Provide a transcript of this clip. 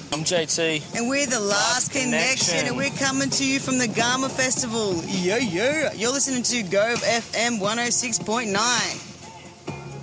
I'm JT. And we're the Last Connection, and we're coming to you from the Garma Festival. Yo, yo. You're listening to Gove FM 106.9.